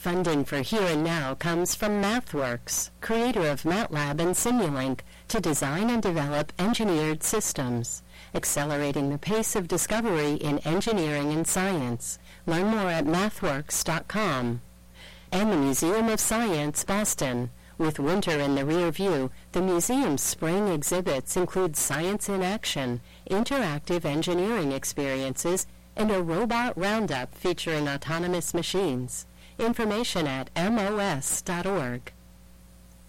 Funding for Here and Now comes from MathWorks, creator of MATLAB and Simulink, to design and develop engineered systems, accelerating the pace of discovery in engineering and science. Learn more at mathworks.com. And the Museum of Science, Boston. With winter in the rear view, the museum's spring exhibits include science in action, interactive engineering experiences, and a robot roundup featuring autonomous machines. Information at mos.org.